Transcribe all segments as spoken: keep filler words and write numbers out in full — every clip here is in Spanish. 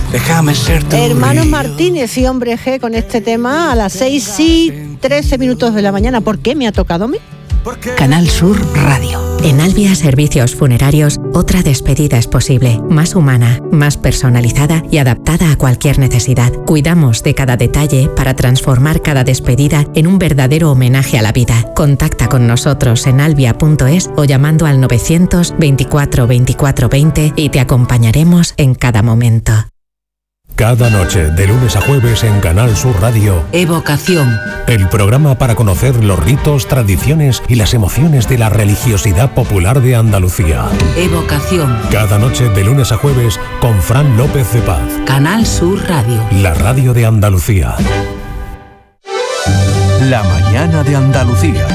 déjame ser tu Hermanos río. Martínez y Hombre G con este tema a las seis y trece minutos de la mañana. ¿Por qué me ha tocado a mí? Canal Sur Radio. En Albia Servicios Funerarios, otra despedida es posible, más humana, más personalizada y adaptada a cualquier necesidad. Cuidamos de cada detalle para transformar cada despedida en un verdadero homenaje a la vida. Contacta con nosotros en albia punto es o llamando al novecientos veinticuatro veinticuatro veinte y te acompañaremos en cada momento. Cada noche, de lunes a jueves en Canal Sur Radio, Evocación. el programa para conocer los ritos, tradiciones y las emociones de la religiosidad popular de Andalucía. Evocación. Cada noche, de lunes a jueves, con Fran López de Paz. Canal Sur Radio. La radio de Andalucía. La mañana de Andalucía.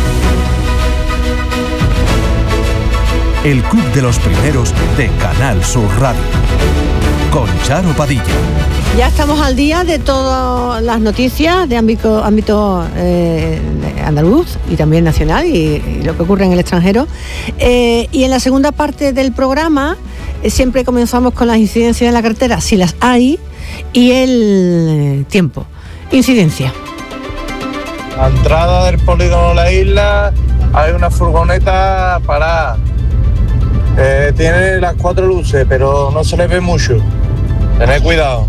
El club de los primeros de Canal Sur Radio. Con Charo Padilla. Ya estamos al día de todas las noticias de ámbito, ámbito eh, andaluz y también nacional y, y lo que ocurre en el extranjero. Eh, y en la segunda parte del programa eh, siempre comenzamos con las incidencias en la carretera, si las hay, y el eh, tiempo. Incidencia. A la entrada del polígono de la isla hay una furgoneta parada. Eh, tiene las cuatro luces, pero no se le ve mucho. Tened cuidado.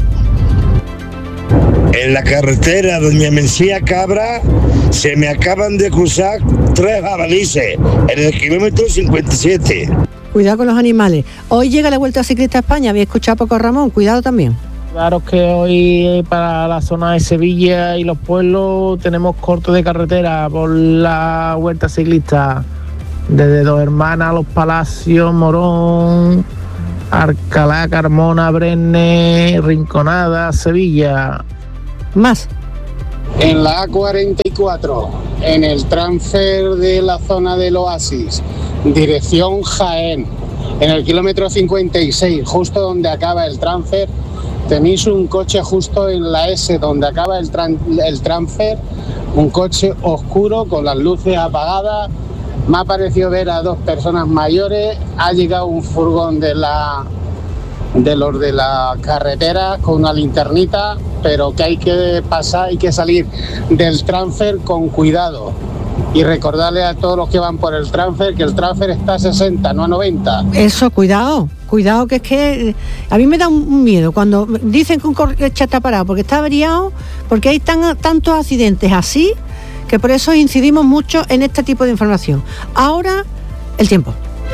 En la carretera Doña Mencía Cabra se me acaban de cruzar tres jabalices en el kilómetro cincuenta y siete. Cuidado con los animales. Hoy llega la Vuelta Ciclista a España. Había escuchado a Paco Ramón. Cuidado también. Claro que hoy para la zona de Sevilla y los pueblos tenemos cortos de carretera por la Vuelta Ciclista. Desde Dos Hermanas, Los Palacios, Morón, Alcalá, Carmona, Brenne, Rinconada, Sevilla. Más. En la A cuarenta y cuatro, en el transfer de la zona del Oasis, dirección Jaén, en el kilómetro cincuenta y seis, justo donde acaba el transfer, tenéis un coche justo en la S, donde acaba el, tran- el transfer, un coche oscuro con las luces apagadas. Me ha parecido ver a dos personas mayores, ha llegado un furgón de la de los de la carretera con una linternita, pero que hay que pasar, hay que salir del transfer con cuidado. Y recordarle a todos los que van por el transfer que el transfer está a sesenta, no a noventa. Eso, cuidado, cuidado, que es que a mí me da un miedo cuando dicen que un coche está parado porque está averiado, porque hay tan, tantos accidentes así, que por eso incidimos mucho en este tipo de información. Ahora, el tiempo.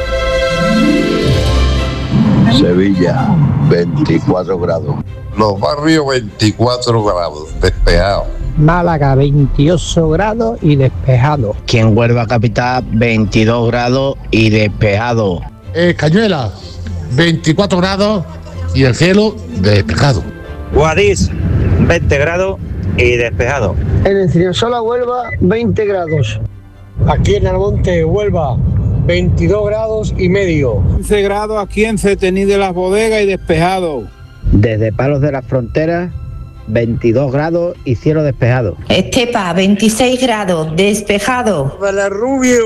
Sevilla, veinticuatro grados. Los barrios, veinticuatro grados, despejado. Málaga, veintiocho grados y despejado. Aquí en Huelva capital, veintidós grados y despejado. Eh, Cañuelas, veinticuatro grados y el cielo despejado. Guadix, veinte grados y despejado. En Encinasola, Huelva, veinte grados. Aquí en Almonte, Huelva, veintidós grados y medio. quince grados aquí en Cetení de las Bodegas y despejado. Desde Palos de las Fronteras, veintidós grados y cielo despejado. Estepa, veintiséis grados, despejado. Valarrubio,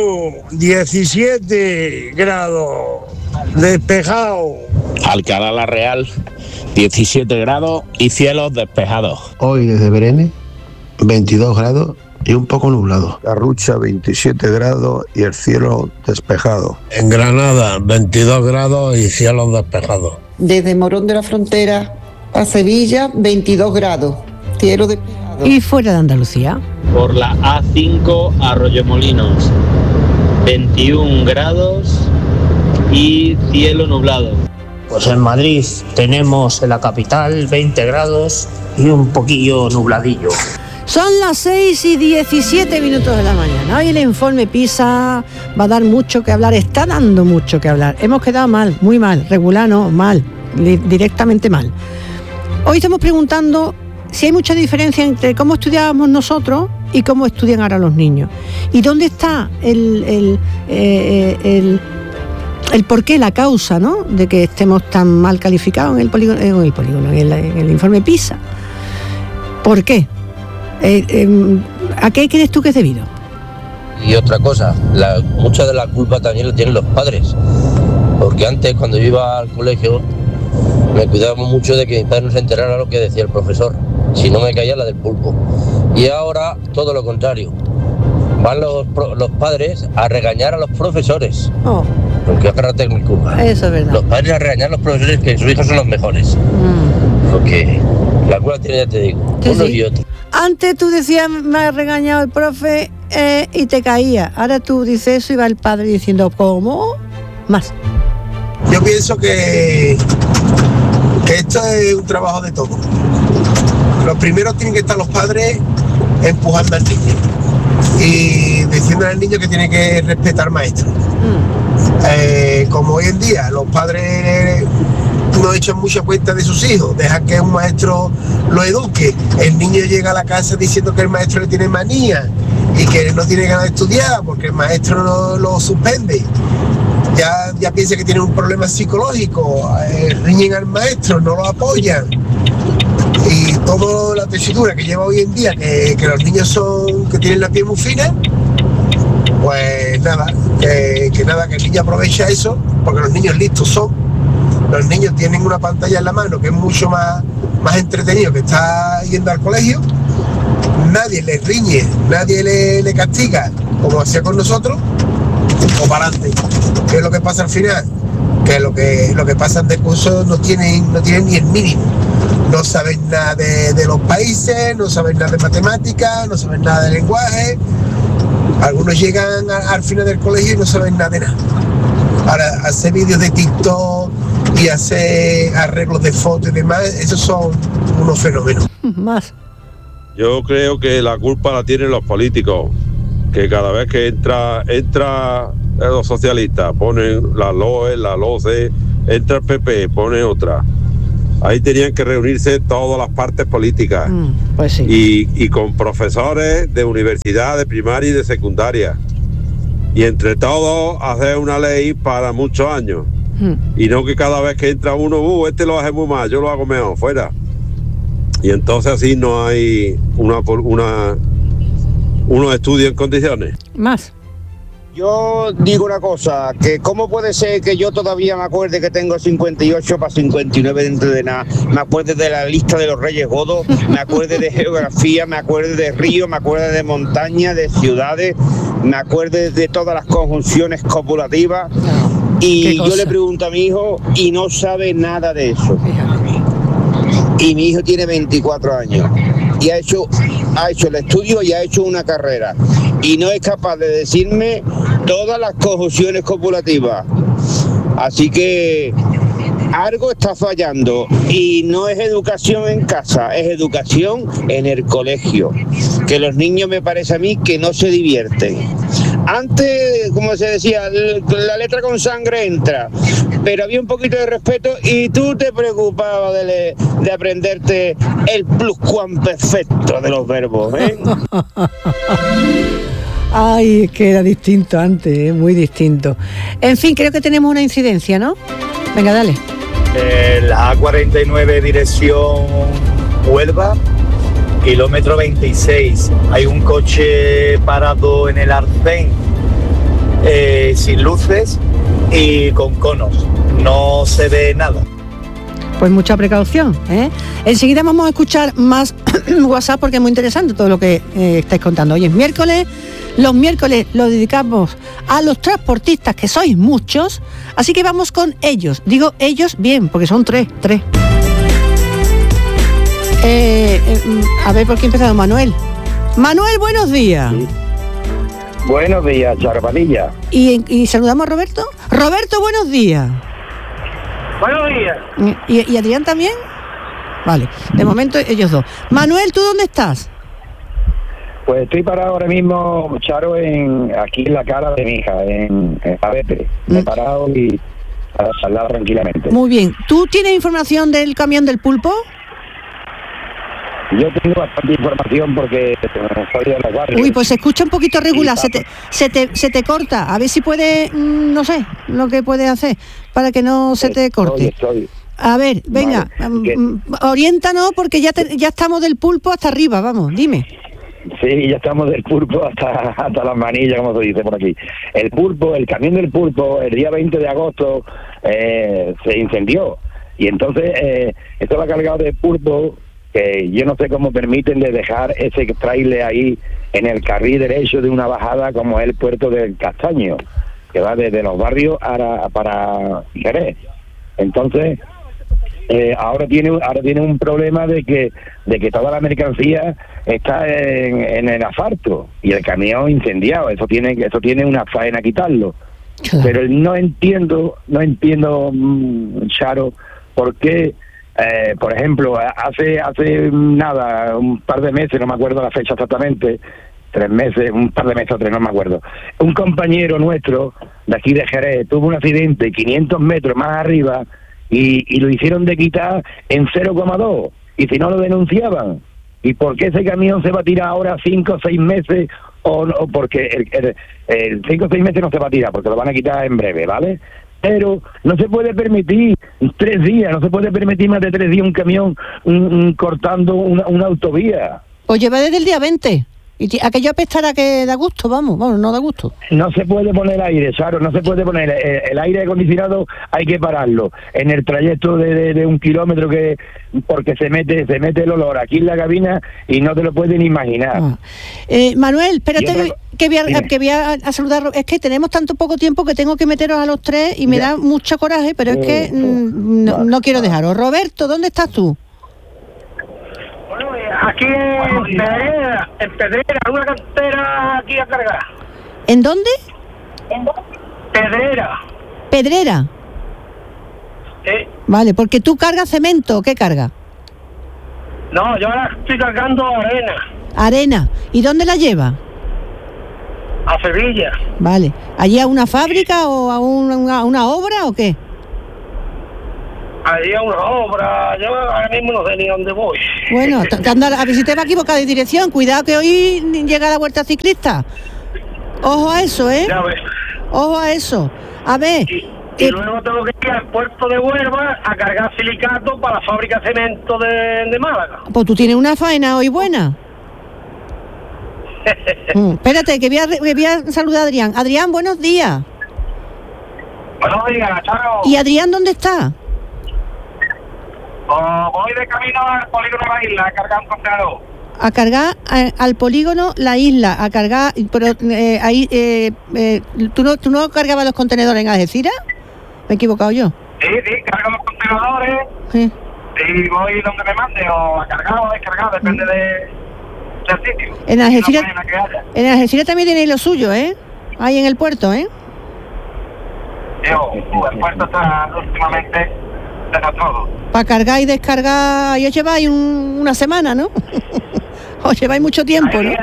diecisiete grados, despejado. Alcalá la Real, diecisiete grados y cielos despejados. Hoy desde Berene, veintidós grados y un poco nublado. Garrucha, veintisiete grados y el cielo despejado. En Granada, veintidós grados y cielos despejados. Desde Morón de la Frontera a Sevilla, veintidós grados, cielo despejado. ¿Y fuera de Andalucía? Por la A cinco, Arroyomolinos, veintiún grados y cielo nublado. Pues en Madrid tenemos en la capital veinte grados y un poquillo nubladillo. Son las seis y diecisiete minutos de la mañana. Hoy el informe PISA va a dar mucho que hablar, está dando mucho que hablar. Hemos quedado mal, muy mal, regular no, mal, directamente mal. Hoy estamos preguntando si hay mucha diferencia entre cómo estudiábamos nosotros y cómo estudian ahora los niños. ¿Y dónde está el, el, eh, el, el por qué, la causa, ¿no?, de que estemos tan mal calificados en el polígono, en el, polígono, en el, en el informe PISA? ¿Por qué? Eh, eh, ¿A qué crees tú que es debido? Y otra cosa, la, mucha de la culpa también la tienen los padres, porque antes cuando yo iba al colegio me cuidaba mucho de que mis padres no se enteraran lo que decía el profesor, si no me caía la del pulpo. Y ahora todo lo contrario, van los, los padres a regañar a los profesores. Oh. Porque agárrate mi curva. Eso es verdad. Los padres a regañar a los profesores que sus hijos son los mejores. Mm. Porque la culpa tiene, ya te digo, sí, uno sí. y otro. Antes tú decías, me ha regañado el profe eh, y te caía. Ahora tú dices eso y va el padre diciendo, ¿cómo? Más. Yo pienso que, que esto es un trabajo de todos. Los primeros tienen que estar los padres empujando al niño y diciendo al niño que tiene que respetar al maestro. Mm. Eh, como hoy en día los padres no echan mucha cuenta de sus hijos, dejan que un maestro lo eduque. El niño llega a la casa diciendo que el maestro le tiene manía y que no tiene ganas de estudiar porque el maestro lo, lo suspende. Ya, ya piensa que tiene un problema psicológico, eh, riñen al maestro, no lo apoyan. Y toda la tesitura que lleva hoy en día, que, que los niños son, que tienen la piel muy fina, pues nada, que, que nada, que el niño aprovecha eso, porque los niños listos son. Los niños tienen una pantalla en la mano que es mucho más, más entretenido que estar yendo al colegio. Nadie les riñe, nadie le, le castiga, como hacía con nosotros, o para adelante. ¿Qué es lo que pasa al final? Que lo que, lo que pasa de curso no tienen, no tienen ni el mínimo. No saben nada de, de los países, no saben nada de matemáticas, no saben nada de lenguaje. Algunos llegan a, al final del colegio y no saben nada de nada. Ahora, hacer vídeos de TikTok y hacer arreglos de fotos y demás, esos son unos fenómenos. Más. Yo creo que la culpa la tienen los políticos, que cada vez que entra entra los socialistas ponen la L O E, la L O C E, entra el P P, ponen otra. Ahí tenían que reunirse todas las partes políticas. Mm, pues sí. y, y con profesores de universidad, de primaria y de secundaria. Y entre todos hacer una ley para muchos años. Mm. Y no que cada vez que entra uno, uh, este lo hace muy mal, yo lo hago mejor, fuera. Y entonces así no hay una, una unos estudios en condiciones. Más. Yo digo una cosa, que cómo puede ser que yo todavía me acuerde que tengo cincuenta y ocho para cincuenta y nueve dentro de nada, me acuerde de la lista de los Reyes Godos, me acuerde de geografía, me acuerde de ríos, me acuerde de montañas, de ciudades, me acuerde de todas las conjunciones copulativas, y yo le pregunto a mi hijo y no sabe nada de eso. Y mi hijo tiene veinticuatro años y ha hecho, ha hecho el estudio y ha hecho una carrera y no es capaz de decirme todas las conjunciones copulativas. Así que algo está fallando y no es educación en casa, es educación en el colegio, que los niños me parece a mí que no se divierten. Antes, como se decía, la letra con sangre entra, pero había un poquito de respeto y tú te preocupabas de, de aprenderte el pluscuamperfecto de los verbos, ¿eh? Ay, es que era distinto antes, ¿eh? Muy distinto. En fin, creo que tenemos una incidencia, ¿no? Venga, dale. Eh, la A cuarenta y nueve dirección Huelva, kilómetro veintiséis. Hay un coche parado en el arcén eh, sin luces y con conos. No se ve nada. Pues mucha precaución, ¿eh? Enseguida vamos a escuchar más WhatsApp porque es muy interesante todo lo que eh, estáis contando. Hoy es miércoles, los miércoles los dedicamos a los transportistas, que sois muchos, así que vamos con ellos. Digo ellos bien, porque son tres, tres. Eh, eh, a ver, ¿por qué ha empezado Manuel? Manuel, buenos días. Sí. Buenos días, Charpadilla. ¿Y, ¿Y saludamos a Roberto? Roberto, buenos días. Buenos días. ¿Y, y Adrián también? Vale, de momento ellos dos. Manuel, ¿tú dónde estás? Pues estoy parado ahora mismo, Charo, en aquí en la cara de mi hija, en, en Abete. Me he parado y para charlar tranquilamente. Muy bien. ¿Tú tienes información del camión del pulpo? Yo tengo bastante información porque soy de los barrios. Uy, pues se escucha un poquito regular, se te, se te, se te corta. A ver si puede, no sé, lo que puedes hacer para que no se te corte. Estoy, estoy. A ver, venga, vale. um, oriéntanos porque ya te, ya estamos del pulpo hasta arriba, vamos, dime. Sí, ya estamos del pulpo hasta, hasta las manillas, como se dice por aquí. El pulpo, el camión del pulpo, el día veinte de agosto eh, se incendió. Y entonces, eh, esto va cargado de pulpo, que yo no sé cómo permiten de dejar ese trailer ahí en el carril derecho de una bajada como es el puerto del Castaño, que va desde los barrios a, para Jerez. Entonces, eh, ahora tiene ahora tiene un problema de que de que toda la mercancía está en, en el asfalto y el camión incendiado. Eso tiene eso tiene una faena quitarlo. Claro. Pero no entiendo, no entiendo, Charo, por qué, eh, por ejemplo, hace hace nada, un par de meses, no me acuerdo la fecha exactamente, tres meses, un par de meses o tres, no me acuerdo, un compañero nuestro de aquí de Jerez tuvo un accidente quinientos metros más arriba y, y lo hicieron de quitar en cero coma dos, y si no lo denunciaban. ¿Y por qué ese camión se va a tirar ahora cinco o seis meses? O, o porque el, el, el cinco o seis meses no se va a tirar, porque lo van a quitar en breve, ¿vale? Pero no se puede permitir tres días, no se puede permitir más de tres días un camión un, un, cortando una, una autovía. Pues lleva desde el día veinte. Y aquello apestará que da gusto, vamos, vamos, no da gusto. No se puede poner aire, Charo, no se puede poner. El, el aire acondicionado hay que pararlo. En el trayecto de, de, de un kilómetro, que porque se mete se mete el olor aquí en la cabina y no te lo pueden imaginar. Ah. Eh, Manuel, espérate otra... que voy, a, que voy a, a saludar. Es que tenemos tanto poco tiempo que tengo que meteros a los tres y me ya. da mucho coraje, pero es que mm, no, no quiero dejaros. Roberto, ¿dónde estás tú? Aquí en Pedrera, en Pedrera, una cantera aquí a cargar. ¿En dónde? ¿En dónde? Pedrera. ¿Pedrera? Sí. Vale, porque tú cargas cemento, ¿qué cargas? No, yo ahora estoy cargando arena. Arena. ¿Y dónde la lleva? A Sevilla. Vale. ¿Allí a una fábrica o a una, a una obra o qué? Allí a una obra, yo ahora mismo no sé ni dónde voy. Bueno, te, te anda, a ver si te va equivocado de dirección. Cuidado que hoy llega la vuelta ciclista. Ojo a eso, ¿eh? Ya ves. Ojo a eso. A ver. Y, y eh, luego tengo que ir al puerto de Huelva a cargar silicato para la fábrica de cemento de, de Málaga. Pues tú tienes una faena hoy buena. mm, espérate, que voy, a, que voy a saludar a Adrián. Adrián, buenos días. Buenos días, Charo. ¿Y Adrián dónde está? Oh, voy de camino al polígono de la isla a cargar un contenedor. A cargar a, al polígono la isla, a cargar, pero eh, ahí, eh, eh, ¿tú, no, ¿tú no cargabas los contenedores en Algeciras? ¿Me he equivocado yo? Sí, sí, cargo los contenedores sí. Y voy donde me mande, o a cargar o a descargar, depende de, del sitio. En Algeciras, en Algeciras también tenéis lo suyo, ¿eh? Ahí en el puerto, ¿eh? Yo, el puerto está últimamente de todo. Para cargar y descargar, y os lleváis un, una semana, ¿no? Os lleváis mucho tiempo, ¿no?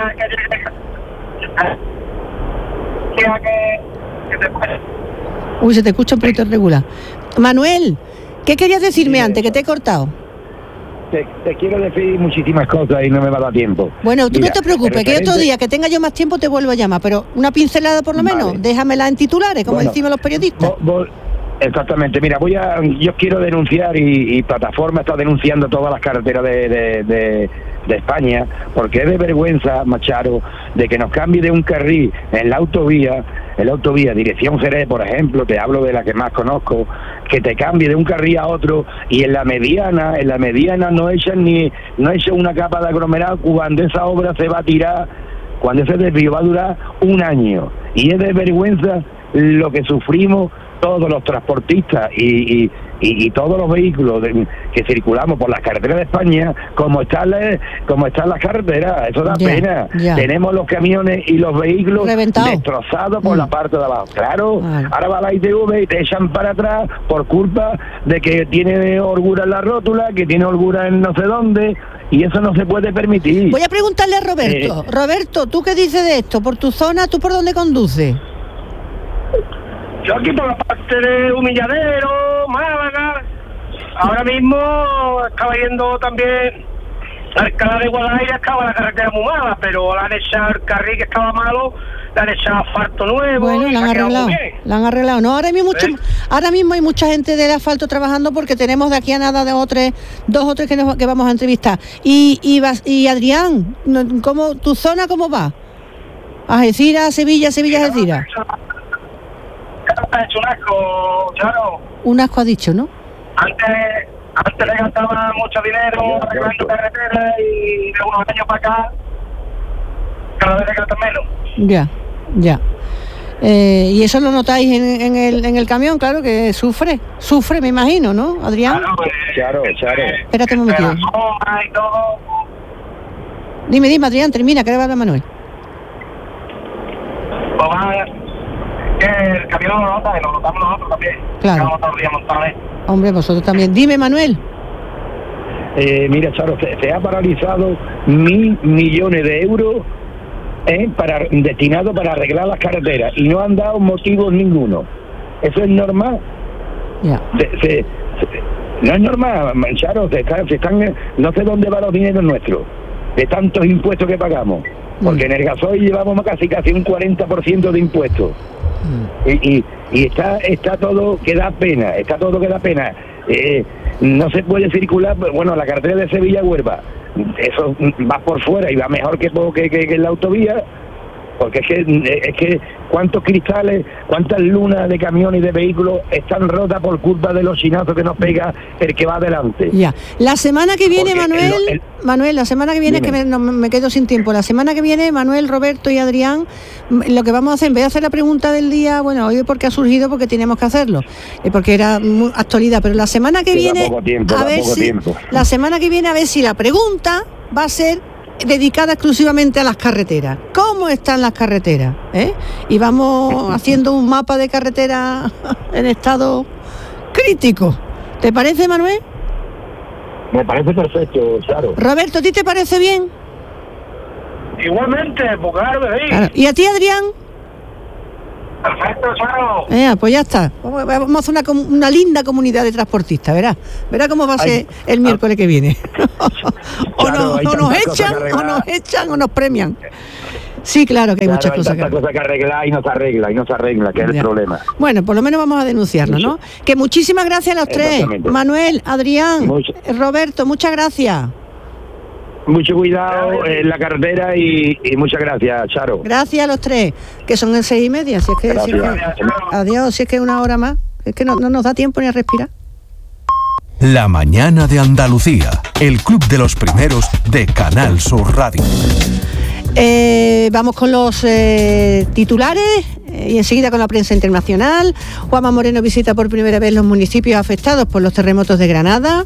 Uy, se te escucha un poquito regular. Manuel, ¿qué querías decirme sí, antes, que te he cortado? Te, te quiero decir muchísimas cosas y no me va a dar tiempo. Bueno, tú Mira, no te preocupes, referente... que otro día que tenga yo más tiempo te vuelvo a llamar, pero una pincelada por lo vale. menos, déjamela en titulares, como bueno, decimos los periodistas. Vos, vos... Exactamente, mira, voy a, yo quiero denunciar y, y Plataforma está denunciando todas las carreteras de, de, de, de España, porque es de vergüenza, Macharo, de que nos cambie de un carril en la autovía, en la autovía dirección Jerez, por ejemplo, te hablo de la que más conozco, que te cambie de un carril a otro y en la mediana, en la mediana no echan ni, no echan una capa de aglomerado cuando esa obra se va a tirar, cuando ese desvío va a durar un año, y es de vergüenza lo que sufrimos todos los transportistas y, y, y, y todos los vehículos de, que circulamos por las carreteras de España, como están las, como están las carreteras, eso da ya, pena. Ya. Tenemos los camiones y los vehículos Reventado. destrozados por mm. la parte de abajo. Claro, ah. ahora va la I T V y te echan para atrás por culpa de que tiene holgura en la rótula, que tiene holgura en no sé dónde, y eso no se puede permitir. Voy a preguntarle a Roberto. Eh, Roberto, ¿tú qué dices de esto? ¿Por tu zona, tú por dónde conduces? Yo aquí por la parte de Humilladero, Málaga, ahora mismo estaba yendo también a Alcalá de Guadaira, estaba la carretera muy mala, pero la han echado el carril que estaba malo, la han echado asfalto nuevo. Bueno, la han arreglado, la han arreglado. No, ahora mismo, mucho, ¿Eh? ahora mismo hay mucha gente del asfalto trabajando porque tenemos de aquí a nada de otros, dos o tres que, nos, que vamos a entrevistar. Y, y, y Adrián, ¿cómo, tu zona cómo va? Algeciras, Sevilla, Sevilla, Algeciras. Ha hecho un asco, claro. Un asco ha dicho, ¿no? Antes, antes le gastaba mucho dinero arreglando carreteras y de unos años para acá cada vez le gastan menos. Ya, ya. Eh, y eso lo notáis en, en, el, en el camión, claro, que sufre, sufre, me imagino, ¿no, Adrián? Claro, pues, Claro, claro. Espérate un momentito. la sombra y todo. Dime, dime, Adrián, termina, que le va a hablar Manuel. Pues va, que el camión lo nota y lo notamos nosotros también. Claro. Estamos todos los días montados, ¿eh? Hombre, vosotros también. Dime, Manuel. Eh, mira, Charo, se, se ha paralizado mil millones de euros eh, para destinado para arreglar las carreteras y no han dado motivos ninguno. ¿Eso es normal? Ya. Se, se, se, no es normal, Charo, se, está, se están, no sé dónde van los dineros nuestros, de tantos impuestos que pagamos, porque mm. en el gasoil llevamos casi casi un cuarenta por ciento de impuestos. Mm. Y, y, y está está todo que da pena, está todo que da pena. Eh, no se puede circular, bueno, la carretera de Sevilla-Huelva, eso va por fuera y va mejor que, que, que, que en la autovía, porque es que, es que cuántos cristales, cuántas lunas de camiones y de vehículos están rotas por culpa de los chinazos que nos pega el que va adelante. Ya. La semana que viene, Porque Manuel, el, el, Manuel, la semana que viene, dime. Es que me, no, me quedo sin tiempo. La semana que viene, Manuel, Roberto y Adrián, lo que vamos a hacer, en vez de hacer la pregunta del día, bueno, hoy porque ha surgido, porque teníamos que hacerlo, eh, porque era muy actualidad, pero la semana que viene, poco tiempo, a ver poco si, tiempo. la semana que viene, a ver si la pregunta va a ser dedicada exclusivamente a las carreteras. ¿Cómo están las carreteras? ¿Eh? Y vamos haciendo un mapa de carreteras en estado crítico. ¿Te parece, Manuel? Me parece perfecto, claro. Roberto, ¿a ti te parece bien? Igualmente, pues claro, sí. Claro. ¿Y a ti, Adrián? Perfecto, Charo. Eh, pues ya está. Vamos a hacer una, una linda comunidad de transportistas, verás. Verás cómo va a ser Ay, el miércoles que viene. o, claro, no, o nos echan, o nos echan, o nos premian. Sí, claro que hay claro, muchas hay cosas que... cosa que arreglar y no se arregla, y no se arregla, que ya. Es el problema. Bueno, por lo menos vamos a denunciarlo, ¿no? Que muchísimas gracias a los tres. Manuel, Adrián, Mucho. Roberto, muchas gracias. Mucho cuidado en la carretera y, y muchas gracias, Charo. Gracias a los tres, que son en seis y media. Si es que, si es que, adiós, si es que es una hora más. Es que no, no nos da tiempo ni a respirar. La mañana de Andalucía, el club de los primeros de Canal Sur Radio. Eh, vamos con los eh, titulares eh, y enseguida con la prensa internacional. Juanma Moreno visita por primera vez los municipios afectados por los terremotos de Granada.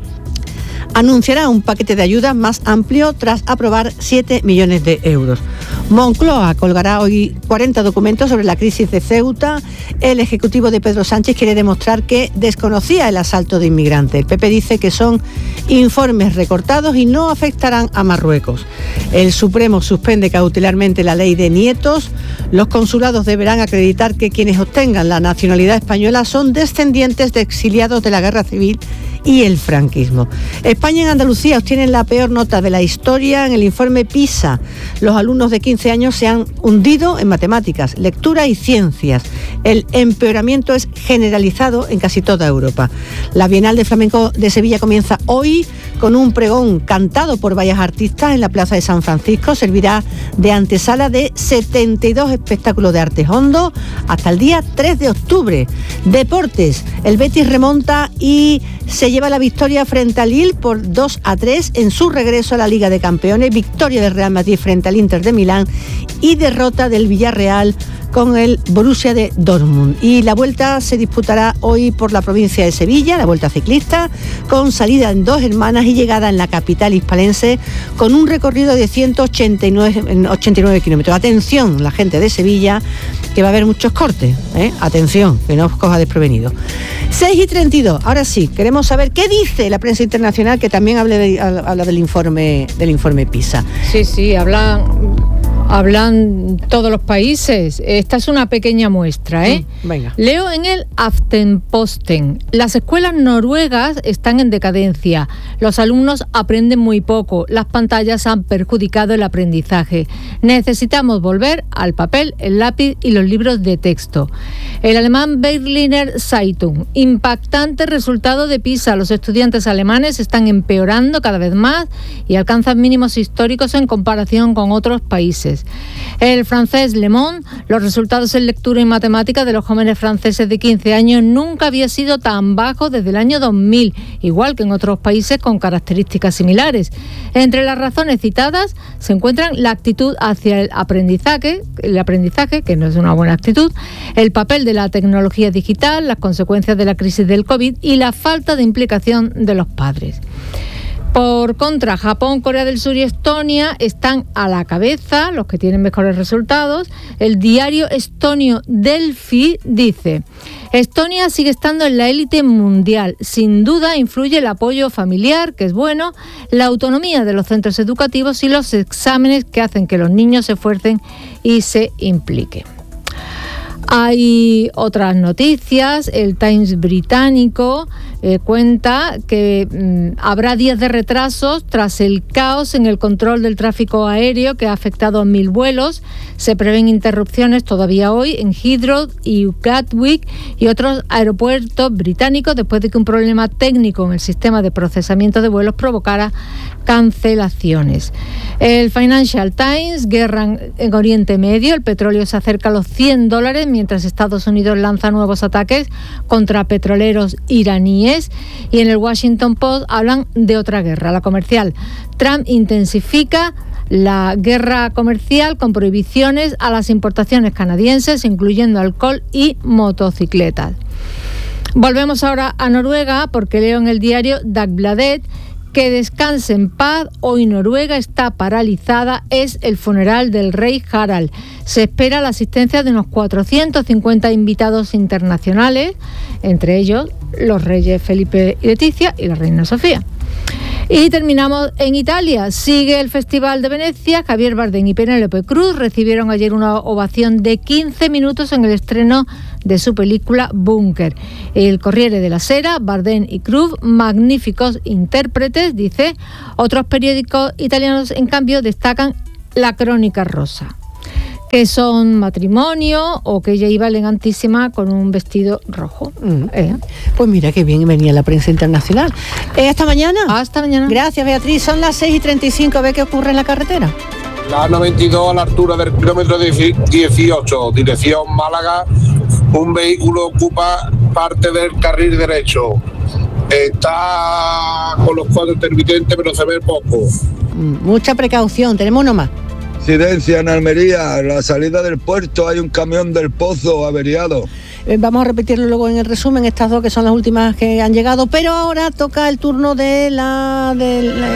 Anunciará un paquete de ayudas más amplio tras aprobar siete millones de euros. Moncloa colgará hoy cuarenta documentos sobre la crisis de Ceuta. El ejecutivo de Pedro Sánchez quiere demostrar que desconocía el asalto de inmigrantes. El P P dice que son informes recortados y no afectarán a Marruecos. El Supremo suspende cautelarmente la ley de nietos. Los consulados deberán acreditar que quienes obtengan la nacionalidad española son descendientes de exiliados de la Guerra Civil y el franquismo. España y Andalucía obtienen la peor nota de la historia en el informe PISA. Los alumnos de quince años se han hundido en matemáticas, lectura y ciencias. El empeoramiento es generalizado en casi toda Europa. La Bienal de Flamenco de Sevilla comienza hoy con un pregón cantado por varios artistas en la Plaza de San Francisco. Servirá de antesala de setenta y dos espectáculos de arte hondo hasta el día tres de octubre. Deportes, el Betis remonta y se lleva la victoria frente al Lille por dos a tres en su regreso a la Liga de Campeones, victoria del Real Madrid frente al Inter de Milán y derrota del Villarreal con el Borussia de Dortmund. Y la vuelta se disputará hoy por la provincia de Sevilla, la vuelta ciclista, con salida en Dos Hermanas y llegada en la capital hispalense, con un recorrido de ciento ochenta y nueve kilómetros. Atención, la gente de Sevilla, que va a haber muchos cortes, ¿eh? Atención, que no os coja desprevenido. seis y treinta y dos, ahora sí, queremos saber qué dice la prensa internacional, que también habla, de, habla del informe del informe PISA. Sí, sí, hablan... Hablan todos los países. Esta es una pequeña muestra, ¿eh? Mm, venga. Leo en el Aftenposten. Las escuelas noruegas están en decadencia. Los alumnos aprenden muy poco. Las pantallas han perjudicado el aprendizaje. Necesitamos volver al papel, el lápiz y los libros de texto. El alemán Berliner Zeitung. Impactante resultado de PISA. Los estudiantes alemanes están empeorando cada vez más y alcanzan mínimos históricos en comparación con otros países. menores. El francés Le Monde, los resultados en lectura y matemáticas de los jóvenes franceses de quince años nunca había sido tan bajo desde el año dos mil, igual que en otros países con características similares. Entre las razones citadas se encuentran la actitud hacia el aprendizaje, el aprendizaje, que no es una buena actitud, el papel de la tecnología digital, las consecuencias de la crisis del COVID y la falta de implicación de los padres. Por contra, Japón, Corea del Sur y Estonia están a la cabeza, los que tienen mejores resultados. El diario estonio Delfi dice: Estonia sigue estando en la élite mundial. Sin duda influye el apoyo familiar, que es bueno, la autonomía de los centros educativos y los exámenes que hacen que los niños se esfuercen y se impliquen. Hay otras noticias. El Times británico eh, cuenta que mm, habrá días de retrasos tras el caos en el control del tráfico aéreo que ha afectado a mil vuelos. Se prevén interrupciones todavía hoy en Heathrow y Gatwick y otros aeropuertos británicos después de que un problema técnico en el sistema de procesamiento de vuelos provocara cancelaciones. El Financial Times: guerra en Oriente Medio, el petróleo se acerca a los cien dólares mientras Estados Unidos lanza nuevos ataques contra petroleros iraníes. Y en el Washington Post hablan de otra guerra, la comercial. Trump intensifica la guerra comercial con prohibiciones a las importaciones canadienses, incluyendo alcohol y motocicletas. Volvemos ahora a Noruega porque leo en el diario Dagbladet: que descanse en paz, hoy Noruega está paralizada, es el funeral del rey Harald. Se espera la asistencia de unos cuatrocientos cincuenta invitados internacionales, entre ellos los reyes Felipe y Leticia y la reina Sofía. Y terminamos en Italia. Sigue el Festival de Venecia. Javier Bardem y Penélope Cruz recibieron ayer una ovación de quince minutos en el estreno de su película Bunker. El Corriere della Sera: Bardem y Cruz, magníficos intérpretes, dice. Otros periódicos italianos, en cambio, destacan La Crónica Rosa, que son matrimonio o que ella iba elegantísima con un vestido rojo. Mm. Eh. Pues mira qué bien venía la prensa internacional. Eh, hasta mañana. Hasta mañana. Gracias, Beatriz. Son las seis y treinta y cinco. A ver qué ocurre en la carretera. La noventa y dos a la altura del kilómetro dieciocho, dirección Málaga. Un vehículo ocupa parte del carril derecho. Está con los cuadros intermitentes, pero se ve poco. Mm, mucha precaución. Tenemos uno más. Incidencia en Almería, a la salida del puerto hay un camión del Pozo averiado. Eh, vamos a repetirlo luego en el resumen, estas dos que son las últimas que han llegado, pero ahora toca el turno de la de la,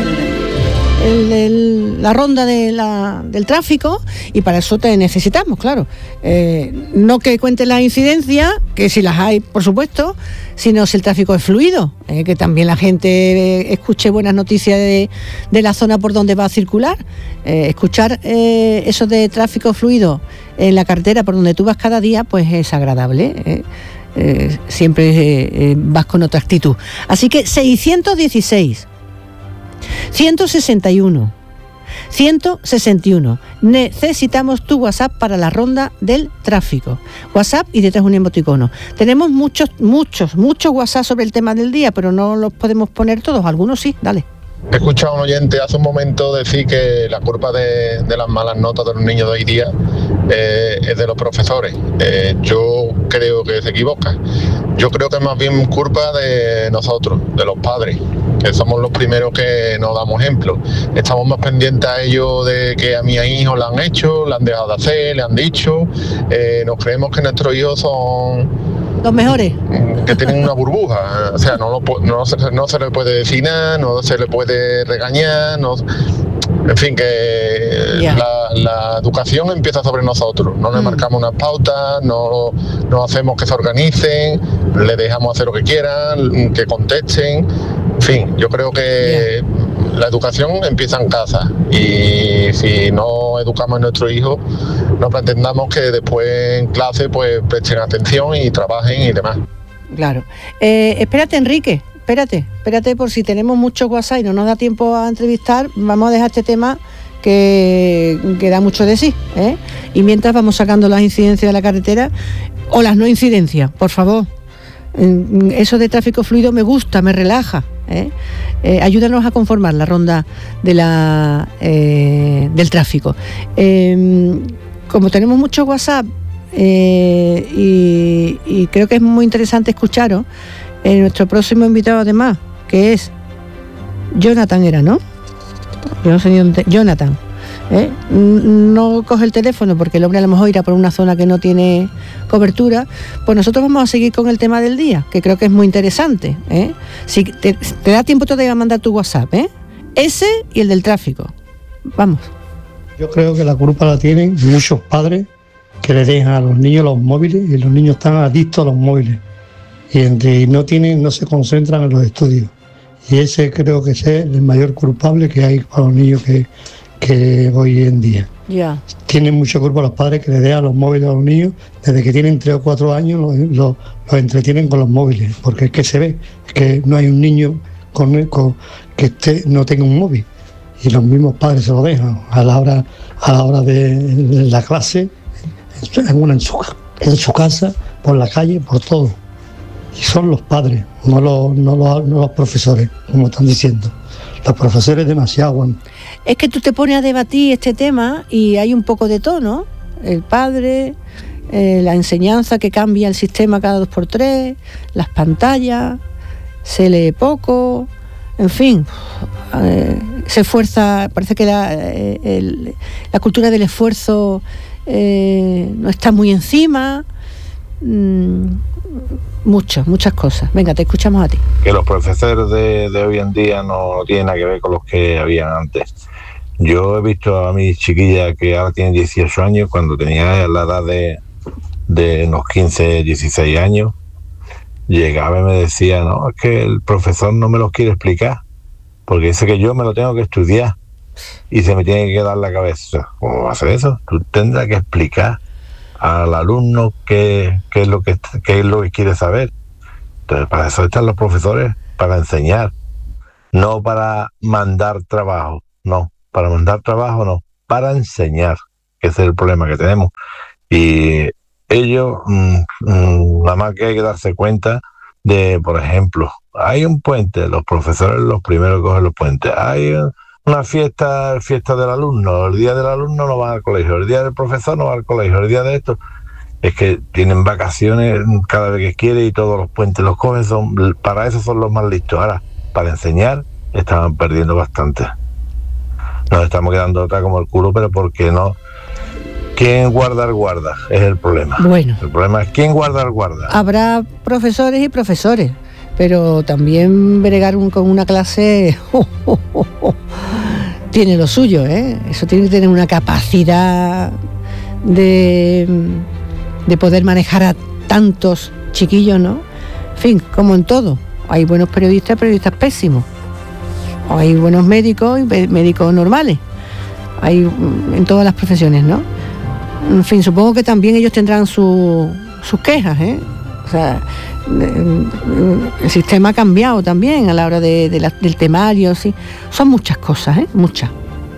el, el, la ronda de la, del tráfico, y para eso te necesitamos, claro. Eh, no que cuentes las incidencias, que si las hay, por supuesto, sino si el tráfico es fluido, eh, que también la gente eh, escuche buenas noticias de, de la zona por donde va a circular. Eh, escuchar eh, eso de tráfico fluido en la carretera por donde tú vas cada día, pues es agradable. Eh. Eh, siempre eh, eh, vas con otra actitud. Así que seiscientos dieciséis, ciento sesenta y uno, ciento sesenta y uno. Necesitamos tu WhatsApp para la ronda del tráfico. WhatsApp y detrás un emoticono. Tenemos muchos, muchos, muchos WhatsApp sobre el tema del día, pero no los podemos poner todos. Algunos sí, dale. He escuchado a un oyente hace un momento decir que la culpa de, de las malas notas de los niños de hoy día eh, es de los profesores. Eh, yo creo que se equivoca. Yo creo que es más bien culpa de nosotros, de los padres, que somos los primeros que nos damos ejemplo. Estamos más pendientes a ellos de que a mi hijo lo han hecho, lo han dejado de hacer, le han dicho. Eh, nos creemos que nuestros hijos son los mejores, que tienen una burbuja. O sea, no, lo, no, se, no se le puede decir nada, no se le puede regañar, no, en fin, que yeah. la, la educación empieza sobre nosotros. No le mm. marcamos unas pautas, no, no hacemos que se organicen, le dejamos hacer lo que quieran, que contesten. En fin, yo creo que yeah. la educación empieza en casa, y si no educamos a nuestros hijos, no pretendamos que después en clase pues presten atención y trabajen y demás. Claro. Eh, espérate, Enrique, espérate, espérate por si tenemos mucho WhatsApp y no nos da tiempo a entrevistar, vamos a dejar este tema que, que da mucho de sí, ¿eh? Y mientras vamos sacando las incidencias de la carretera o las no incidencias, por favor. Eso de tráfico fluido me gusta, me relaja, ¿eh? Eh, ayúdanos a conformar la ronda de la, eh, del tráfico. Eh, como tenemos mucho WhatsApp eh, y, y creo que es muy interesante escucharos, eh, nuestro próximo invitado además, que es Jonathan, era, ¿no? Yo no sé ni dónde, Jonathan. ¿Eh? No coge el teléfono porque el hombre a lo mejor irá por una zona que no tiene cobertura. Pues nosotros vamos a seguir con el tema del día, que creo que es muy interesante, ¿eh? Si te, te da tiempo todavía a mandar tu WhatsApp, ¿eh? Ese y el del tráfico. Vamos. Yo creo que la culpa la tienen muchos padres que le dejan a los niños los móviles y los niños están adictos a los móviles y entre, no tienen, no se concentran en los estudios, y ese creo que es el mayor culpable que hay para los niños que que hoy en día. Yeah. Tienen mucho culpa los padres que le dejan los móviles a los niños desde que tienen tres o cuatro años, los, los, los entretienen con los móviles, porque es que se ve, es que no hay un niño con, con, que esté, no tenga un móvil, y los mismos padres se lo dejan a la hora, a la hora de, de la clase, en, una, en, su, en su casa, por la calle, por todo. Y son los padres, no los, no los, no los profesores, como están diciendo. Los profesores demasiado. Es que tú te pones a debatir este tema y hay un poco de todo, ¿no? El padre, eh, la enseñanza que cambia el sistema cada dos por tres, las pantallas, se lee poco, en fin, eh, se esfuerza, parece que la, eh, el, la cultura del esfuerzo eh, no está muy encima. Mm, muchas, muchas cosas. Venga, te escuchamos a ti. Que los profesores de, de hoy en día no tienen nada que ver con los que habían antes. Yo he visto a mis chiquillas que ahora tienen dieciocho años, cuando tenía la edad de, de unos quince, dieciséis años, llegaba y me decía, no, es que el profesor no me lo quiere explicar, porque dice que yo me lo tengo que estudiar y se me tiene que dar la cabeza. ¿Cómo va a hacer eso? Tú tendrás que explicar al alumno qué, qué es lo que qué es lo que quiere saber. Entonces, para eso están los profesores, para enseñar, no para mandar trabajo, no, para mandar trabajo no, para enseñar, que ese es el problema que tenemos. Y ellos, mmm, mmm, nada más que hay que darse cuenta de, por ejemplo, hay un puente, los profesores los primeros que cogen los puentes, hay una fiesta, fiesta del alumno, el día del alumno no va al colegio, el día del profesor no va al colegio, el día de esto, es que tienen vacaciones cada vez que quiere y todos los puentes los cogen, son, para eso son los más listos. Ahora, para enseñar, estaban perdiendo bastante. Nos estamos quedando otra como el culo, pero porque no. ¿Quién guarda el guarda? Es el problema. Bueno. El problema es quién guarda el guarda. Habrá profesores y profesores, pero también bregar un, con una clase oh, oh, oh, oh, tiene lo suyo, ¿eh? Eso tiene que tener una capacidad de, de poder manejar a tantos chiquillos, ¿no? En fin, como en todo, hay buenos periodistas y periodistas pésimos, o hay buenos médicos y médicos normales, hay en todas las profesiones, ¿no? En fin, supongo que también ellos tendrán su, sus quejas, ¿eh? O sea, el sistema ha cambiado también a la hora de, de la, del temario, sí. Son muchas cosas, ¿eh? Muchas.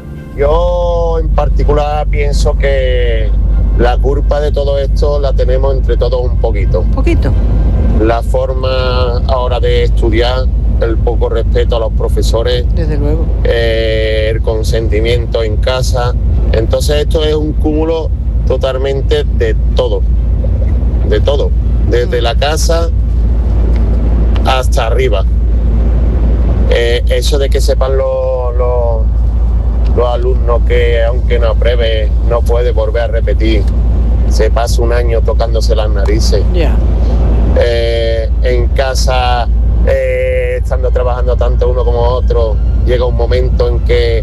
Yo en particular pienso que la culpa de todo esto la tenemos entre todos un poquito. Un poquito. La forma ahora de estudiar, el poco respeto a los profesores. Desde luego. Eh, el consentimiento en casa. Entonces esto es un cúmulo totalmente de todo. De todo. Desde la casa hasta arriba. Eh, eso de que sepan los, los, los alumnos que aunque no apruebe no puede volver a repetir, se pasa un año tocándose las narices. Yeah. Eh, en casa, eh, estando trabajando tanto uno como otro, llega un momento en que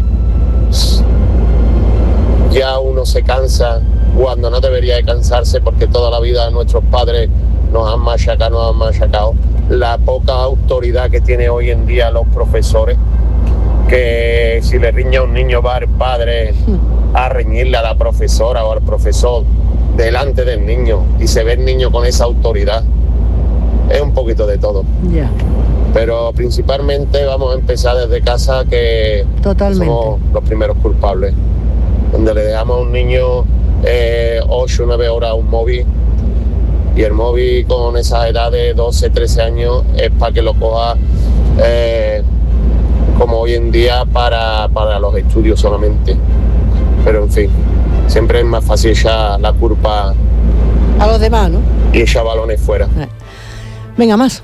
ya uno se cansa cuando no debería de cansarse, porque toda la vida nuestros padres nos han machacado, nos han machacado. La poca autoridad que tiene hoy en día los profesores, que si le riña a un niño va el padre a reñirle a la profesora o al profesor delante del niño y se ve el niño con esa autoridad. Es un poquito de todo. Yeah. Pero principalmente vamos a empezar desde casa, que Totalmente. somos los primeros culpables. Donde le dejamos a un niño eh, ocho o nueve horas un móvil, y el móvil con esa edad de doce, trece años es para que lo coja eh, como hoy en día para, para los estudios solamente. Pero en fin, siempre es más fácil echar la culpa a los demás, ¿no? Y echar balones fuera. Venga, más.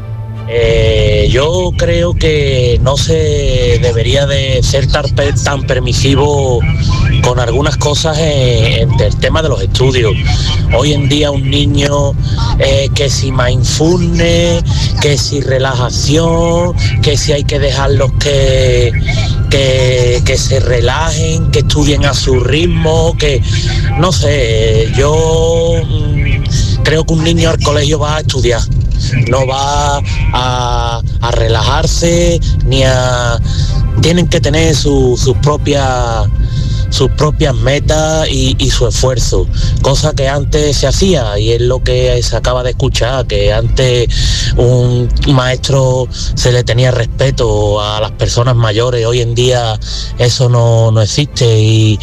Eh, yo creo que no se debería de ser tan, tan permisivo con algunas cosas en, en el tema de los estudios. Hoy en día un niño eh, que si mindfulness, que si relajación, que si hay que dejarlos que, que, que se relajen, que estudien a su ritmo, que no sé, yo mm, creo que un niño al colegio va a estudiar. No va a, a relajarse ni a... Tienen que tener su, sus propias sus propias metas y, y su esfuerzo, cosa que antes se hacía y es lo que se acaba de escuchar, que antes un maestro se le tenía respeto a las personas mayores. Hoy en día eso no, no existe y,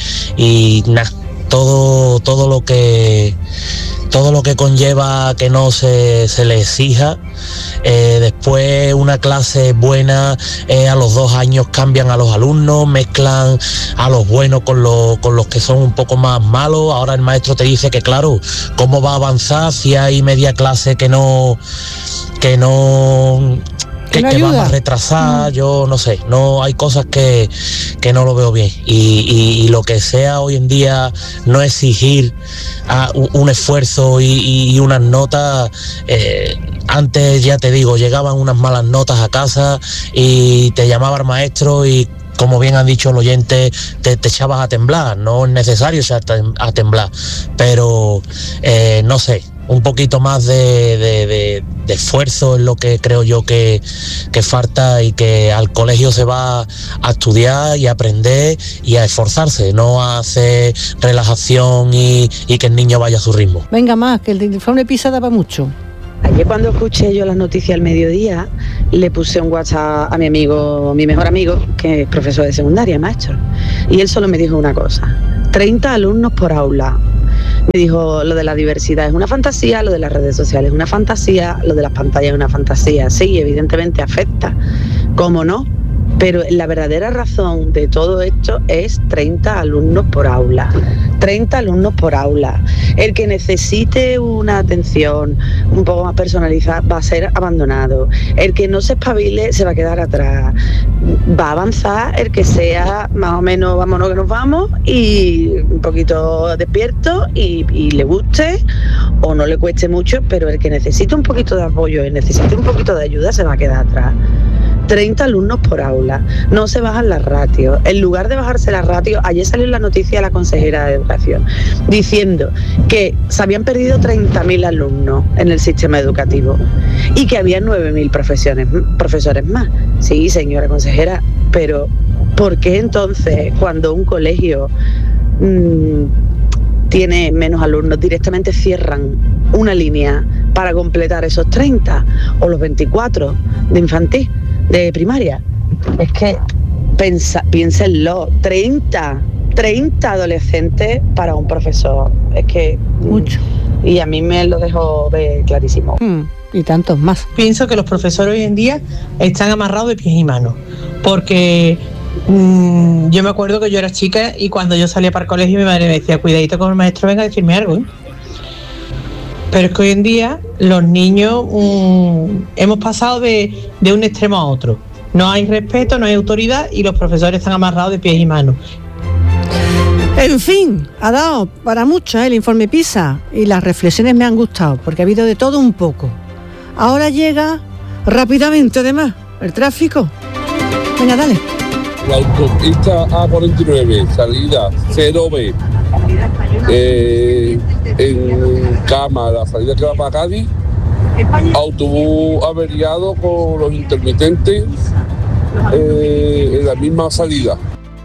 y nada, todo, todo lo que todo lo que conlleva que no se, se le exija. Eh, después una clase buena, eh, a los dos años cambian a los alumnos, mezclan a los buenos con los, con los que son un poco más malos. Ahora el maestro te dice que claro, ¿cómo va a avanzar si hay media clase que no que no que, que, que va a retrasar? Mm. Yo no sé, no hay cosas que, que no lo veo bien y, y, y lo que sea hoy en día no exigir a, un, un esfuerzo y, y, y unas notas. eh, antes, ya te digo, llegaban unas malas notas a casa y te llamaba el maestro y, como bien han dicho el oyente, te, te echabas a temblar. No es necesario echar a temblar, pero eh, no sé, un poquito más de, de, de, de esfuerzo es lo que creo yo que, que falta, y que al colegio se va a estudiar y a aprender y a esforzarse, no a hacer relajación y, y que el niño vaya a su ritmo. Venga, más, que el informe PISA daba mucho. Ayer cuando escuché yo las noticias al mediodía, le puse un WhatsApp a mi amigo, mi mejor amigo, que es profesor de secundaria, maestro, y él solo me dijo una cosa: treinta alumnos por aula. Me dijo, lo de la diversidad es una fantasía, lo de las redes sociales es una fantasía, lo de las pantallas es una fantasía. Sí, evidentemente afecta, ¿cómo no? Pero la verdadera razón de todo esto es treinta alumnos por aula. treinta alumnos por aula. El que necesite una atención un poco más personalizada va a ser abandonado. El que no se espabile se va a quedar atrás. Va a avanzar el que sea más o menos vámonos que nos vamos y un poquito despierto y, y le guste o no le cueste mucho, pero el que necesite un poquito de apoyo y necesite un poquito de ayuda se va a quedar atrás. treinta alumnos por aula, no se bajan las ratios. En lugar de bajarse las ratios, ayer salió en la noticia la consejera de Educación diciendo que se habían perdido treinta mil alumnos en el sistema educativo y que había nueve mil profesores, profesores más. Sí, señora consejera, pero ¿por qué entonces cuando un colegio mmm, tiene menos alumnos directamente cierran una línea para completar esos treinta o los veinticuatro de infantil, de primaria? Es que pensa, piénsenlo, treinta, treinta adolescentes para un profesor, es que mucho. Y a mí me lo dejó ver clarísimo. Mm, y tantos más. Pienso que los profesores hoy en día están amarrados de pies y manos, porque mmm, yo me acuerdo que yo era chica y cuando yo salía para el colegio mi madre me decía, cuidadito con el maestro, venga a decirme algo, ¿eh? Pero es que hoy en día los niños mmm, hemos pasado de, de un extremo a otro. No hay respeto, no hay autoridad y los profesores están amarrados de pies y manos. En fin, ha dado para mucho, ¿eh?, el informe PISA, y las reflexiones me han gustado porque ha habido de todo un poco. Ahora llega rápidamente, además, el tráfico. Venga, dale. La autopista A cuarenta y nueve, salida cero B, eh, en Cama, la salida que va para Cádiz, autobús averiado con los intermitentes eh, en la misma salida.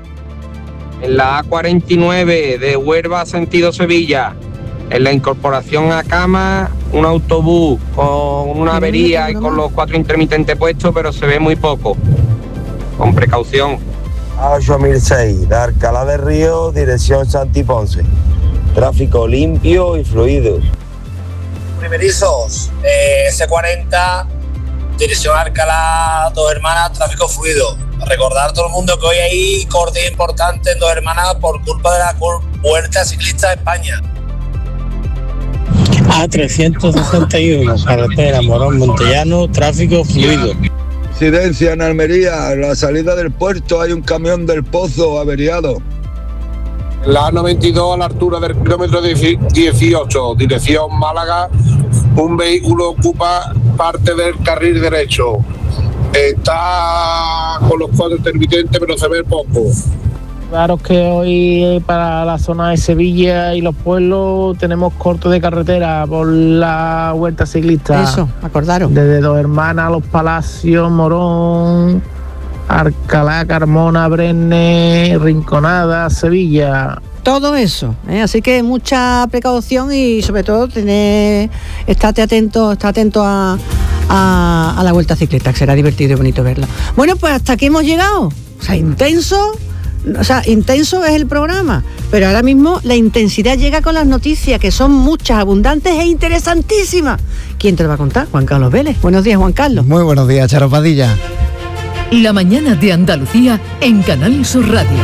En la A cuarenta y nueve de Huelva sentido Sevilla, en la incorporación a Cama, un autobús con una avería y con los cuatro intermitentes puestos, pero se ve muy poco. Con precaución. A ocho mil seis, de Alcalá de Río, dirección Santi Ponce. Tráfico limpio y fluido. Primerizos, eh, ese cuarenta dirección Alcalá, Dos Hermanas, tráfico fluido. Recordar a todo el mundo que hoy hay corte importante en Dos Hermanas por culpa de la Vuelta Ciclista de España. A trescientos sesenta y uno, carretera Morón Montellano, tráfico fluido. Incidencia en Almería, en la salida del puerto hay un camión del Pozo averiado. La A noventa y dos a la altura del kilómetro dieciocho, dirección Málaga, un vehículo ocupa parte del carril derecho. Está con los cuatro intermitentes, pero se ve poco. Claro que hoy para la zona de Sevilla y los pueblos tenemos corto de carretera por la Vuelta Ciclista. Eso, acordaron. Desde Dos Hermanas, Los Palacios, Morón, Alcalá, Carmona, Brenne, Rinconada, Sevilla. Todo eso, ¿eh? Así que mucha precaución y sobre todo tener, estate atento, estate atento a, a, a la Vuelta Ciclista, que será divertido y bonito verla. Bueno, pues hasta aquí hemos llegado. O sea, intenso. O sea, intenso es el programa, pero ahora mismo la intensidad llega con las noticias, que son muchas, abundantes e interesantísimas. ¿Quién te lo va a contar? Juan Carlos Vélez. Buenos días, Juan Carlos. Muy buenos días, Charo Padilla. La mañana de Andalucía en Canal Sur Radio.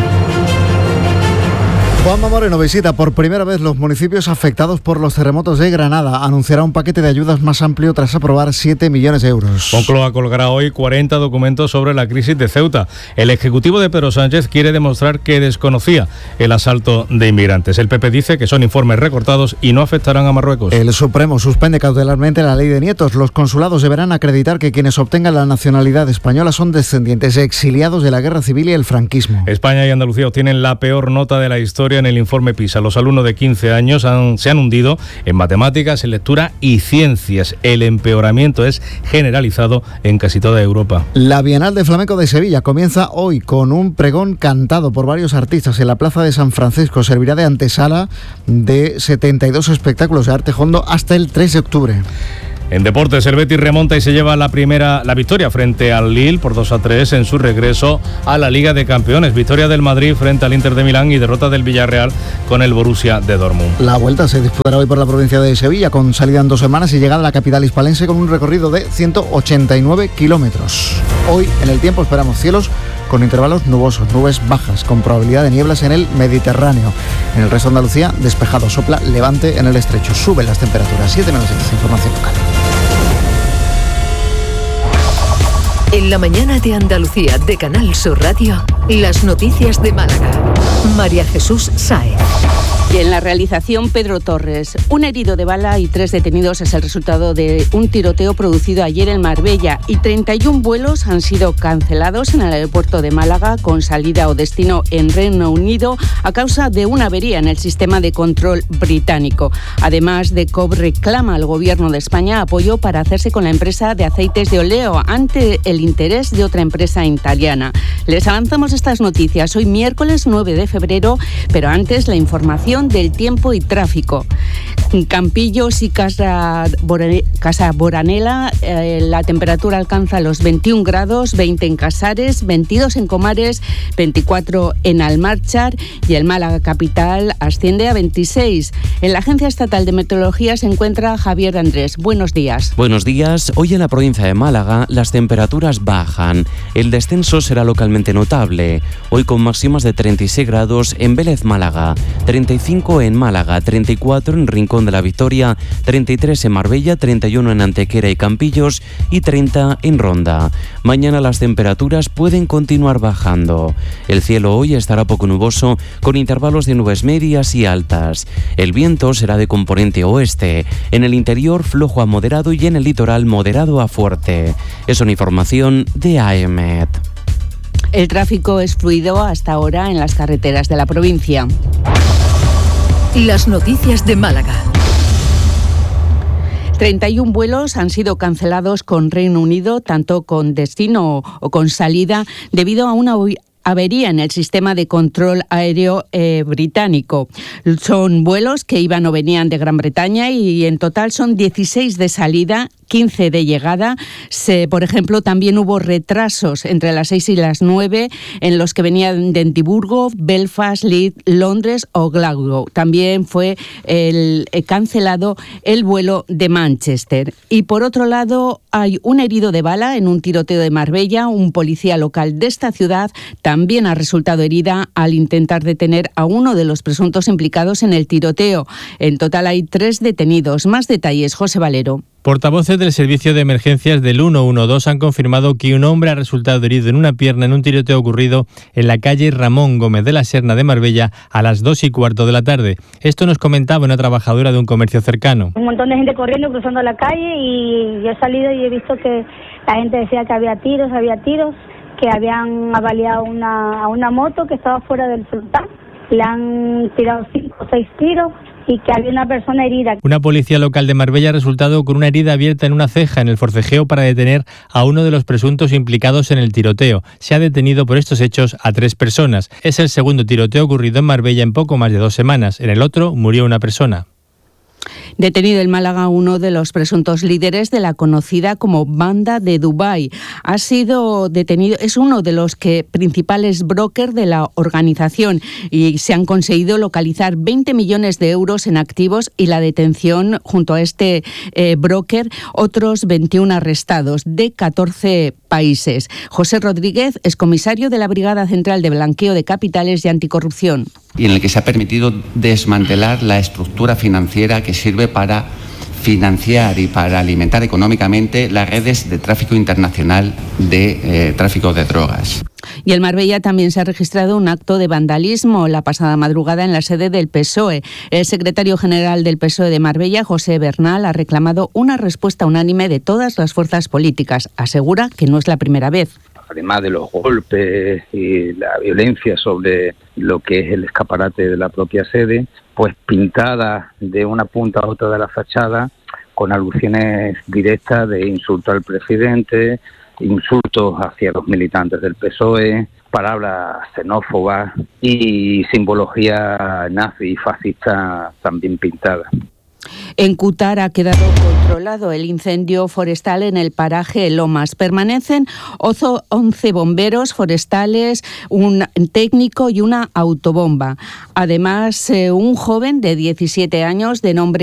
Juanma Moreno visita por primera vez los municipios afectados por los terremotos de Granada. Anunciará un paquete de ayudas más amplio tras aprobar siete millones de euros. Moncloa colgará hoy cuarenta documentos sobre la crisis de Ceuta. El ejecutivo de Pedro Sánchez quiere demostrar que desconocía el asalto de inmigrantes. El P P dice que son informes recortados y no afectarán a Marruecos. El Supremo suspende cautelarmente la ley de nietos. Los consulados deberán acreditar que quienes obtengan la nacionalidad española son descendientes de exiliados de la guerra civil y el franquismo. España y Andalucía obtienen la peor nota de la historia en el informe PISA. Los alumnos de quince años han, se han hundido en matemáticas, en lectura y ciencias. El empeoramiento es generalizado en casi toda Europa. La Bienal de Flamenco de Sevilla comienza hoy con un pregón cantado por varios artistas en la Plaza de San Francisco. Servirá de antesala de setenta y dos espectáculos de arte hondo hasta el tres de octubre. En deportes, el Betis remonta y se lleva la primera la victoria frente al Lille por dos a tres en su regreso a la Liga de Campeones. Victoria del Madrid frente al Inter de Milán y derrota del Villarreal con el Borussia de Dortmund. La vuelta se disputará hoy por la provincia de Sevilla, con salida en dos semanas y llegada a la capital hispalense con un recorrido de ciento ochenta y nueve kilómetros. Hoy, en el tiempo, esperamos cielos con intervalos nubosos, nubes bajas, con probabilidad de nieblas en el Mediterráneo. En el resto de Andalucía, despejado, sopla levante en el estrecho. Suben las temperaturas. siete menos seis, información local. En la mañana de Andalucía de Canal Sur Radio, las noticias de Málaga. María Jesús Sáez. Y en la realización, Pedro Torres. Un herido de bala y tres detenidos es el resultado de un tiroteo producido ayer en Marbella, y treinta y un vuelos han sido cancelados en el aeropuerto de Málaga con salida o destino en Reino Unido a causa de una avería en el sistema de control británico. Además, de C O B reclama al Gobierno de España apoyo para hacerse con la empresa de aceites de oleo ante el interés de otra empresa italiana. Les avanzamos estas noticias hoy miércoles nueve de febrero, pero antes la información del tiempo y tráfico. En Campillos y Casa, Borane, Casa Boranela, eh, la temperatura alcanza los veintiún grados, veinte en Casares, veintidós en Comares, veinticuatro en Almarchar, y el Málaga capital asciende a veintiséis. En la Agencia Estatal de Meteorología se encuentra Javier Andrés. Buenos días. Buenos días. Hoy en la provincia de Málaga las temperaturas bajan. El descenso será localmente notable. Hoy con máximas de treinta y seis grados en Vélez, Málaga, treinta y cinco en Málaga, treinta y cuatro en Rincón de la Victoria, treinta y tres en Marbella, treinta y uno en Antequera y Campillos y treinta en Ronda. Mañana las temperaturas pueden continuar bajando. El cielo hoy estará poco nuboso con intervalos de nubes medias y altas. El viento será de componente oeste, en el interior flojo a moderado y en el litoral moderado a fuerte. Es una información de A E M E T. El tráfico es fluido hasta ahora en las carreteras de la provincia. Las noticias de Málaga. treinta y un vuelos han sido cancelados con Reino Unido, tanto con destino o con salida, debido a una avería en el sistema de control aéreo eh, británico. Son vuelos que iban o venían de Gran Bretaña y en total son dieciséis de salida, quince de llegada. Se, por ejemplo, también hubo retrasos entre las seis y las nueve en los que venían de Edimburgo, Belfast, Leeds, Londres o Glasgow. También fue el, eh, cancelado el vuelo de Manchester. Y por otro lado, hay un herido de bala en un tiroteo de Marbella. Un policía local de esta ciudad también ha resultado herida al intentar detener a uno de los presuntos implicados en el tiroteo. En total hay tres detenidos. Más detalles, José Valero. Portavoces del Servicio de Emergencias del ciento doce han confirmado que un hombre ha resultado herido en una pierna en un tiroteo ocurrido en la calle Ramón Gómez de la Serna de Marbella a las dos y cuarto de la tarde. Esto nos comentaba una trabajadora de un comercio cercano. Un montón de gente corriendo, cruzando la calle, y yo he salido y he visto que la gente decía que había tiros, había tiros, que habían avaliado una, a una moto que estaba fuera del frontal. Le han tirado cinco o seis tiros y que había una persona herida. Una policía local de Marbella ha resultado con una herida abierta en una ceja en el forcejeo para detener a uno de los presuntos implicados en el tiroteo. Se ha detenido por estos hechos a tres personas. Es el segundo tiroteo ocurrido en Marbella en poco más de dos semanas. En el otro murió una persona. Detenido en Málaga uno de los presuntos líderes de la conocida como Banda de Dubái. Ha sido detenido, es uno de los que principales brokers de la organización, y se han conseguido localizar veinte millones de euros en activos y la detención junto a este eh, broker, otros veintiuno arrestados de catorce países. José Rodríguez es comisario de la Brigada Central de Blanqueo de Capitales y Anticorrupción. Y en el que se ha permitido desmantelar la estructura financiera que sirve para financiar y para alimentar económicamente las redes de tráfico internacional de eh, tráfico de drogas. Y en Marbella también se ha registrado un acto de vandalismo la pasada madrugada en la sede del P S O E. El secretario general del P S O E de Marbella, José Bernal, ha reclamado una respuesta unánime de todas las fuerzas políticas. Asegura que no es la primera vez. Además de los golpes y la violencia sobre lo que es el escaparate de la propia sede, pues pintada de una punta a otra de la fachada con alusiones directas de insulto al presidente, insultos hacia los militantes del P S O E, palabras xenófobas y simbología nazi y fascista también pintada. En Cutar ha quedado controlado el incendio forestal en el paraje Lomas. Permanecen once bomberos forestales, un técnico y una autobomba. Además, un joven de diecisiete años de nombre